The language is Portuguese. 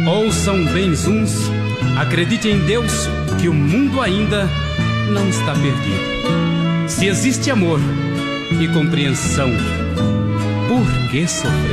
Ouçam bens uns, acredite em Deus, que o mundo ainda não está perdido. Se existe amor e compreensão, por que sofrer?